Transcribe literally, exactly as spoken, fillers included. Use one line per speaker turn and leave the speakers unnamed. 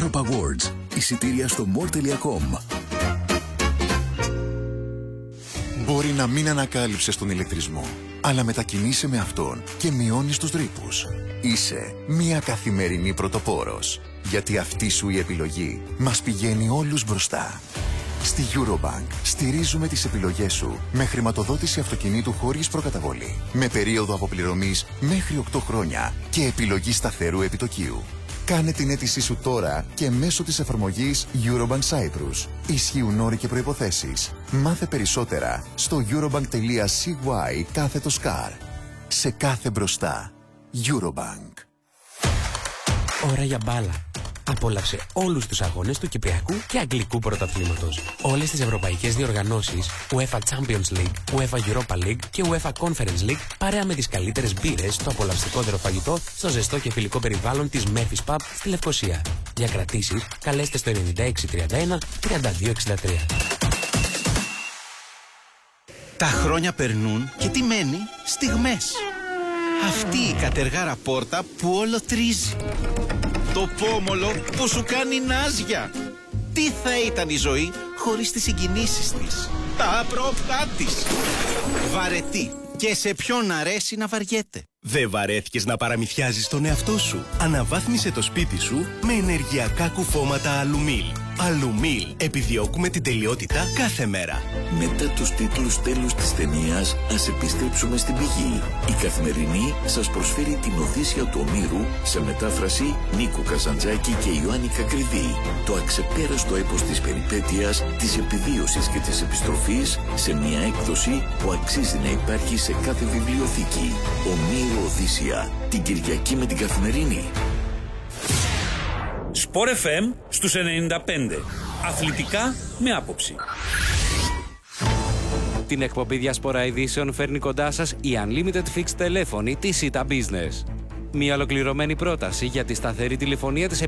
Europe Awards. Εισιτήρια στο more τελεία com.
Μπορεί να μην ανακάλυψες τον ηλεκτρισμό, αλλά μετακινείσαι με αυτόν και μειώνεις τους ρήπους. Είσαι μια καθημερινή πρωτοπόρος, γιατί αυτή σου η επιλογή μας πηγαίνει όλους μπροστά. Στη Eurobank στηρίζουμε τις επιλογές σου με χρηματοδότηση αυτοκινήτου χωρίς προκαταβολή, με περίοδο αποπληρωμής μέχρι οκτώ χρόνια και επιλογή σταθερού επιτοκίου. Κάνε την αίτησή σου τώρα και μέσω της εφαρμογής Eurobank Cyprus. Ισχύουν όροι και προϋποθέσεις. Μάθε περισσότερα στο eurobank.cy κάθετος car. Σε κάθε μπροστά. Eurobank.
Ώρα για μπάλα. Απόλαυσε όλους τους αγώνες του Κυπριακού και Αγγλικού Πρωταθλήματος. Όλες τις ευρωπαϊκές διοργανώσεις, UEFA Champions League, UEFA Europa League και UEFA Conference League, παρέα με τις καλύτερες μπύρες, στο απολαυστικότερο φαγητό, στο ζεστό και φιλικό περιβάλλον της Murphy's Pub στη Λευκοσία. Για κρατήσεις, καλέστε στο ενενήντα έξι τριάντα ένα τριάντα δύο εξήντα τρία.
Τα χρόνια περνούν και τι μένει? Στιγμές. Αυτή η κατεργάρα πόρτα που όλο τρίζει. Το πόμολο που σου κάνει νάζια. Τι θα ήταν η ζωή χωρίς τις συγκινήσεις της, τα απρόπτά της. Βαρετή. Και σε ποιον αρέσει να βαριέται.
Δεν βαρέθηκες να παραμυθιάζεις τον εαυτό σου? Αναβάθμισε το σπίτι σου με ενεργειακά κουφώματα Αλουμίλ. Αλουμίλ. Επιδιώκουμε την τελειότητα κάθε μέρα.
Μετά τους τίτλους τέλους της ταινίας, ας επιστρέψουμε στην πηγή. Η Καθημερινή σας προσφέρει την Οδύσσεια του Ομήρου σε μετάφραση Νίκο Καζαντζάκη και Ιωάννη Κακριδί. Το αξεπέραστο έπος της περιπέτειας, της επιβίωσης και της επιστροφής σε μια έκδοση που αξίζει να υπάρχει σε κάθε βιβλιοθήκη. Ομήρου Οδύσσεια. Την Κυριακή με την Καθημερινή.
Sport εφ εμ στους ενενήντα πέντε. Αθλητικά με άποψη.
Την εκπομπή Διασπορά Ειδήσεων φέρνει κοντά σας η Unlimited Fixed τηλέφωνη της Sita Business. Μια ολοκληρωμένη πρόταση για τη σταθερή τηλεφωνία της